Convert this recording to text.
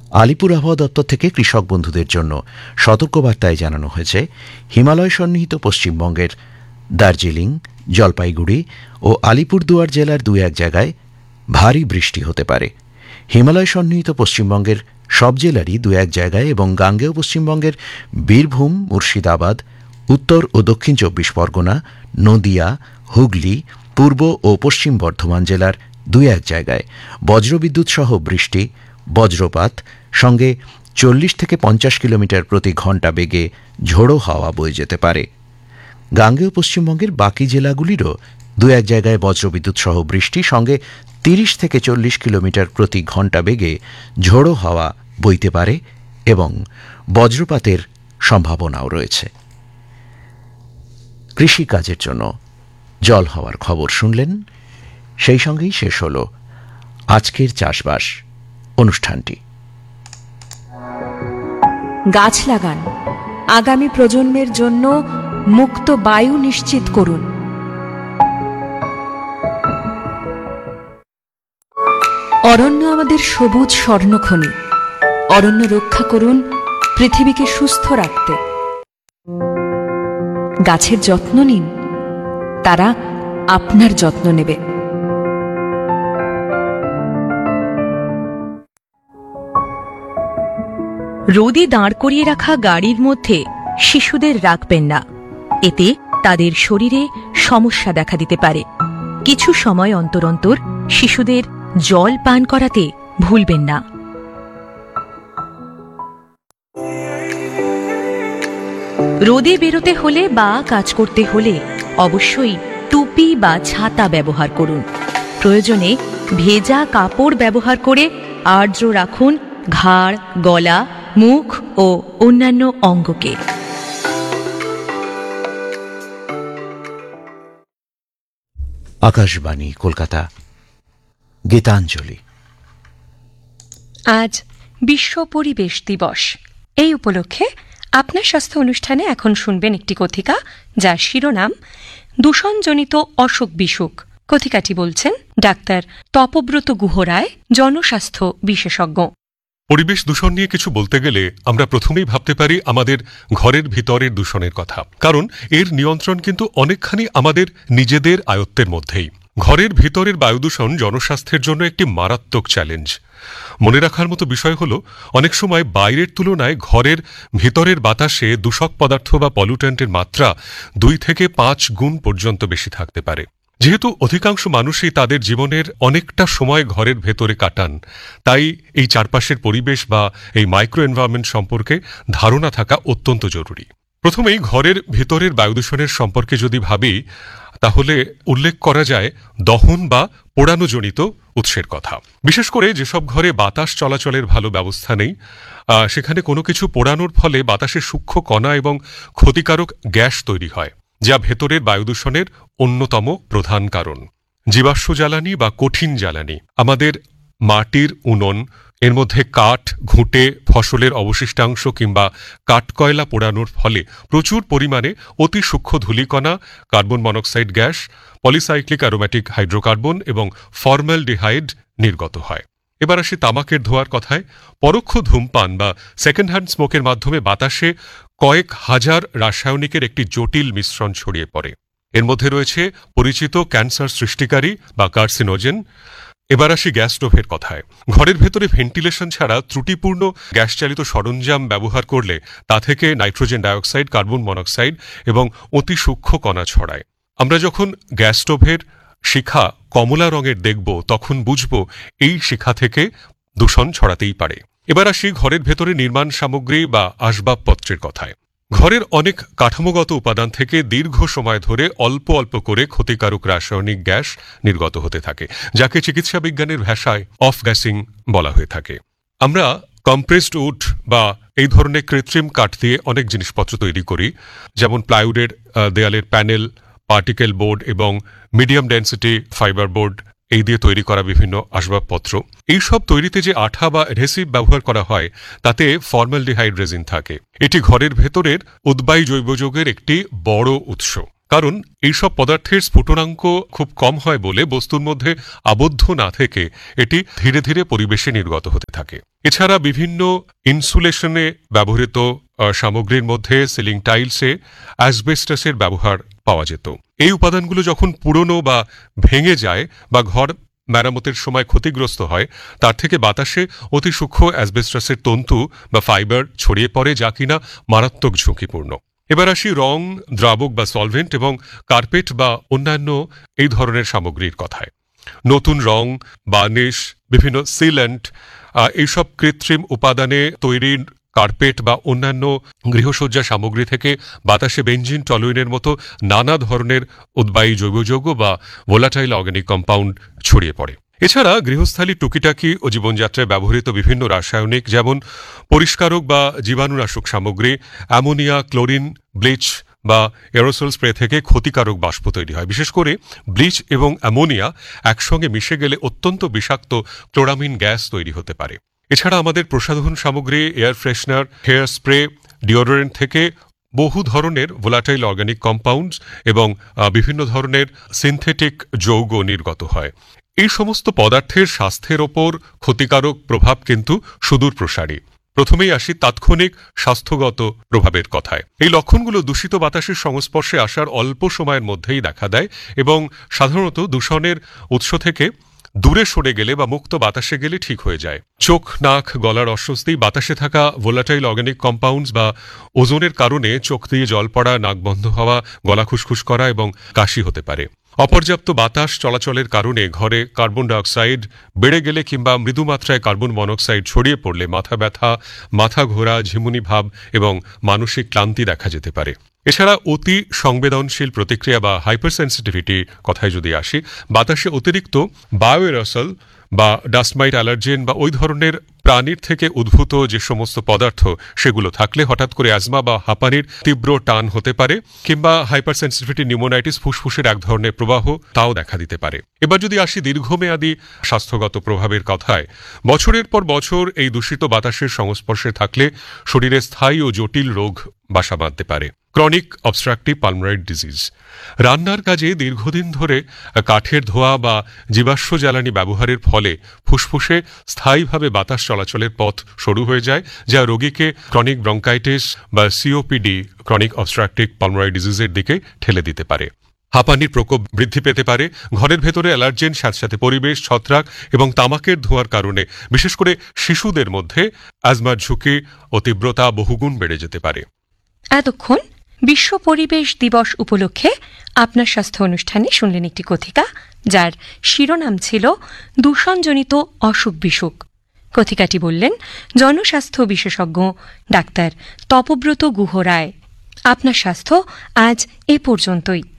আলিপুর আবহাওয়া দপ্তর থেকে কৃষক বন্ধুদের জন্য সতর্কবার্তায় জানানো হয়েছে, হিমালয় সন্নিহিত পশ্চিমবঙ্গের দার্জিলিং, জলপাইগুড়ি ও আলিপুরদুয়ার জেলার ২-১ জায়গায় ভারী বৃষ্টি হতে পারে। হিমালয় সন্নিহিত পশ্চিমবঙ্গের সব জেলারই ২-১ জায়গায় এবং গাঙ্গেয় পশ্চিমবঙ্গের বীরভূম, মুর্শিদাবাদ, উত্তর ও দক্ষিণ ২৪ পরগনা, নদিয়া, হুগলি, পূর্ব ও পশ্চিম বর্ধমান জেলার ২-১ জায়গায় বজ্রবিদ্যুৎ সহ বৃষ্টি, বজ্রপাত সঙ্গে ৪০ থেকে ৫০ কিলোমিটার প্রতি ঘণ্টা বেগে ঝোড়ো হাওয়া বয়ে যেতে পারে। গাঙ্গেয় পশ্চিমবঙ্গের বাকি জেলাগুলিরও ২-১ জায়গায় বজ্রবিদ্যুৎ সহ বৃষ্টি সঙ্গে ৩০ থেকে ৪০ কিলোমিটার প্রতি ঘণ্টা বেগে ঝোড়ো হাওয়া বইতে পারে এবং বজ্রপাতের সম্ভাবনাও রয়েছে। কৃষিকাজের জন্য জল হওয়ার খবর শুনলেন। সেই সঙ্গেই শেষ হল আজকের চাষবাস অনুষ্ঠানটি। গাছ লাগান, আগামী প্রজন্মের জন্য মুক্ত বায়ু নিশ্চিত করুন। অরণ্য আমাদের সবুজ স্বর্ণখনি। অরণ্য রক্ষা করুন পৃথিবীকে সুস্থ রাখতে। গাছের যত্ন নিন, তারা আপনার যত্ন নেবে। রোদে দাঁড় করিয়ে রাখা গাড়ির মধ্যে শিশুদের রাখবেন না, এতে তাদের শরীরে সমস্যা দেখা দিতে পারে। কিছু সময় অন্তর অন্তর শিশুদের জল পান করাতে ভুলবেন না। রোদে বেরোতে হলে বা কাজ করতে হলে অবশ্যই টুপি বা ছাতা ব্যবহার করুন। প্রয়োজনে ভেজা কাপড় ব্যবহার করে আর্দ্র রাখুন ঘাড়, গলা, মুখ ও অন্যান্য অঙ্গকে। আকাশবাণী কলকাতা, গীতাঞ্জলি। আজ বিশ্ব পরিবেশ দিবস। এই উপলক্ষে আপনার স্বাস্থ্য অনুষ্ঠানে এখন শুনবেন একটি কথিকা, যার শিরোনাম দূষণজনিত অসুখ বিসুখ। কথিকাটি বলছেন ডাক্তার তপব্রত গুহরায়, জনস্বাস্থ্য বিশেষজ্ঞ। পরিবেশ দূষণ নিয়ে কিছু বলতে গেলে আমরা প্রথমেই ভাবতে পারি আমাদের ঘরের ভিতরের দূষণের কথা, কারণ এর নিয়ন্ত্রণ কিন্তু অনেকখানি আমাদের নিজেদের আয়ত্তের মধ্যেই। ঘরের ভিতরের বায়ুদূষণ জনস্বাস্থ্যের জন্য একটি মারাত্মক চ্যালেঞ্জ। মনে রাখার মতো বিষয় হল, অনেক সময় বাইরের তুলনায় ঘরের ভিতরের বাতাসে দূষক পদার্থ বা পলিউট্যান্টের মাত্রা ২ থেকে ৫ গুণ পর্যন্ত বেশি থাকতে পারে। যেহেতু অধিকাংশ মানুষই তাদের জীবনের অনেকটা সময় ঘরের ভেতরে কাটান, তাই এই চারপাশের পরিবেশ বা এই মাইক্রো এনভায়রনমেন্ট সম্পর্কে ধারণা থাকা অত্যন্ত জরুরি। প্রথমেই ঘরের ভিতরের বায়ুদূষণের সম্পর্কে যদি ভাবি, তাহলে উল্লেখ করা যায় দহন বা পোড়ানোজনিত উৎসের কথা। বিশেষ করে যেসব ঘরে বাতাস চলাচলের ভালো ব্যবস্থা নেই, সেখানে কোনো কিছু পোড়ানোর ফলে বাতাসে সূক্ষ্ম কণা এবং ক্ষতিকারক গ্যাস তৈরি হয়, যা ভেতরের বায়ুদূষণের অন্যতম প্রধান কারণ। জীবাশ্ম জ্বালানি বা কঠিন জ্বালানি, আমাদের মাটির উনুন, এর মধ্যে কাঠ, ঘুঁটে, ফসলের অবশিষ্টাংশ কিংবা কাঠকয়লা পোড়ানোর ফলে প্রচুর পরিমাণে অতি সূক্ষ্ম ধূলিকণা, carbon monoxide gas, polycyclic aromatic hydrocarbon এবং ফর্মালডিহাইড নির্গত হয়। এবার আসি তামাকের ধোঁয়ার কথায়। পরোক্ষ ধূমপান বা সেকেন্ড হ্যান্ড স্মোকের মাধ্যমে বাতাসে কয়েক হাজার রাসায়নিকের একটি জটিল মিশ্রণ ছড়িয়ে পড়ে। এর মধ্যে রয়েছে পরিচিত ক্যান্সার সৃষ্টিকারী বা কার্সিনোজেন। এবার আসি গ্যাস স্টোভের কথায়। ঘরের ভেতরে ভেন্টিলেশন ছাড়া ত্রুটিপূর্ণ গ্যাস চালিত সরঞ্জাম ব্যবহার করলে তা থেকে নাইট্রোজেন ডাইঅক্সাইড, কার্বন মনোক্সাইড এবং অতি সূক্ষ্ম কণা ছড়ায়। আমরা যখন গ্যাস স্টোভের শিখা কমলা রঙের দেখব, তখন বুঝব এই শিখা থেকে দূষণ ছড়াতেই পারে। এবার আসি ঘরের ভেতরে নির্মাণ সামগ্রী বা আসবাবপত্রের কথায়। ঘরের অনেক কাঠামোগত উপাদান থেকে দীর্ঘ সময় ধরে অল্প অল্প করে ক্ষতিকারক রাসায়নিক গ্যাস নির্গত হতে থাকে, যাকে চিকিৎসা বিজ্ঞানের ভাষায় অফ গ্যাসিং বলা হয়ে থাকে। আমরা কম্প্রেসড উড বা এই ধরনের কৃত্রিম কাঠ দিয়ে অনেক জিনিসপত্র তৈরি করি, যেমন প্লাইউডের দেয়ালের প্যানেল, পার্টিকেল বোর্ড এবং মিডিয়াম ডেন্সিটি ফাইবার বোর্ড, এই দিয়ে তৈরি করা বিভিন্ন আসবাবপত্র। এইসব তৈরিতে যে আঠা বা অ্যাডহেসিভ ব্যবহার করা হয়, তাতে ফর্মালডিহাইড রেজিন থাকে। এটি ঘরের ভেতরের উদ্বায়ী জৈব যৌগের একটি বড় উৎস। কারণ এইসব পদার্থের স্ফুটনাঙ্ক খুব কম হয় বলে বস্তুর মধ্যে আবদ্ধ না থেকে এটি ধীরে ধীরে পরিবেশে নির্গত হতে থাকে। এছাড়া বিভিন্ন ইনসুলেশনে ব্যবহৃত সামগ্রীর মধ্যে সিলিং টাইলসে অ্যাসবেস্টাসের ব্যবহার পাওয়া যেত। এই উপাদানগুলো যখন পুরনো বা ভেঙে যায় বা ঘর মেরামতের সময় ক্ষতিগ্রস্ত হয়, তার থেকে বাতাসে অতি সূক্ষ্ম অ্যাসবেস্টাসের তন্তু বা ফাইবার ছড়িয়ে পড়ে, যা কিনা মারাত্মক ঝুঁকিপূর্ণ। এবার আসি রং, দ্রাবক বা সলভেন্ট এবং কার্পেট বা অন্যান্য এই ধরনের সামগ্রীর কথায়। নতুন রং, বার্নিশ, বিভিন্ন সিল্যান্ট, এইসব কৃত্রিম উপাদানে তৈরি কার্পেট বা অন্যান্য গৃহসজ্জা সামগ্রী থেকে বাতাসে বেঞ্জিন, টলুইনের মতো নানা ধরনের উদ্বায়ী জৈব যৌগ বা ভোলাটাইল অর্গানিক কম্পাউন্ড ছড়িয়ে পড়ে। এছাড়া গৃহস্থালী টুকিটাকি ও জীবনযাত্রায় ব্যবহৃত বিভিন্ন রাসায়নিক, যেমন পরিষ্কারক বা জীবাণুনাশক সামগ্রী, অ্যামোনিয়া, ক্লোরিন, ব্লিচ বা এরোসল স্প্রে থেকে ক্ষতিকারক বাষ্প তৈরি হয়। বিশেষ করে ব্লিচ এবং অ্যামোনিয়া একসঙ্গে মিশে গেলে অত্যন্ত বিষাক্ত ক্লোরামিন গ্যাস তৈরি হতে পারে। এছাড়া আমাদের প্রসাধন সামগ্রী, air freshener, hair spray, deodorant থেকে বহু ধরনের ভোলাটাইল অর্গানিক কম্পাউন্ডস এবং বিভিন্ন ধরনের সিনথেটিক যৌগ নির্গত হয়। এই সমস্ত পদার্থের স্বাস্থ্যের ওপর ক্ষতিকারক প্রভাব কিন্তু সুদূর প্রসারী। প্রথমেই আসি তাৎক্ষণিক স্বাস্থ্যগত প্রভাবের কথায়। এই লক্ষণগুলো দূষিত বাতাসের সংস্পর্শে আসার অল্প সময়ের মধ্যেই দেখা দেয় এবং সাধারণত দূষণের উৎস থেকে দূরে সরে গেলে বা মুক্ত বাতাসে গেলে ঠিক হয়ে যায়। চোখ, নাক, গলার অস্বস্তি, বাতাসে থাকা ভোলাটাইল অর্গানিক কম্পাউন্ডস বা ওজোনের কারণে চোখ দিয়ে জল পড়া, নাক বন্ধ হওয়া, গলা খুসখুস করা এবং কাশি হতে পারে। অপর্যাপ্ত বাতাস চলাচলের কারণে ঘরে কার্বন ডাইঅক্সাইড বেড়ে গেলে কিংবা মৃদুমাত্রায় কার্বন মনোক্সাইড ছড়িয়ে পড়লে মাথা ব্যথা, মাথা ঘোরা, ঝিমুনি ভাব এবং মানসিক ক্লান্তি দেখা যেতে পারে। এছাড়া অতি সংবেদনশীল প্রতিক্রিয়া বা হাইপার সেন্সিটিভিটি কথায় যদি আসি, বাতাসে অতিরিক্ত বায়োএরোসল বা ডাস্টমাইট অ্যালার্জেন বা ওই ধরনের প্রাণীর থেকে উদ্ভূত যে সমস্ত পদার্থ, সেগুলো থাকলে হঠাৎ করে অ্যাজমা বা হাঁপানির তীব্র টান হতে পারে, কিংবা হাইপার সেন্সিটিভিটি নিউমোনাইটিস, ফুসফুসের এক ধরনের প্রবাহ, তাও দেখা দিতে পারে। এবার যদি আসি দীর্ঘমেয়াদী স্বাস্থ্যগত প্রভাবের কথায়, বছরের পর বছর এই দূষিত বাতাসের সংস্পর্শে থাকলে শরীরে স্থায়ী ও জটিল রোগ বাসা বাঁধতে পারে। ক্রনিক অবস্ট্রাকটিভ পালমোনারি ডিজিজ, রান্নার কাজে দীর্ঘদিন ধরে কাঠের ধোঁয়া বা জীবাশ্ম জ্বালানি ব্যবহারের ফলে ফুসফুসে স্থায়ীভাবে বাতাস চলাচলের পথ সরু হয়ে যায়, যা রোগীকে ক্রনিক ব্রঙ্কাইটিস বা সিওপিডি, ক্রনিক অবস্ট্রাকটিভ পালমোনারি ডিজিজের দিকে ঠেলে দিতে পারে। হাঁপানির প্রকোপ বৃদ্ধি পেতে পারে। ঘরের ভেতরে অ্যালার্জেন, সাথে সাথে পরিবেশ, ছত্রাক এবং তামাকের ধোঁয়ার কারণে বিশেষ করে শিশুদের মধ্যে অ্যাজমার ঝুঁকি ও তীব্রতা বহুগুণ বেড়ে যেতে পারে। এতক্ষণ বিশ্ব পরিবেশ দিবস উপলক্ষে আপনার স্বাস্থ্য অনুষ্ঠানে শুনলেন একটি কথিকা, যার শিরোনাম ছিল দূষণজনিত অসুখ বিসুখ। কথিকাটি বললেন জনস্বাস্থ্য বিশেষজ্ঞ ডাক্তার তপব্রত গুহ রায়। আপনার স্বাস্থ্য আজ এ পর্যন্তই।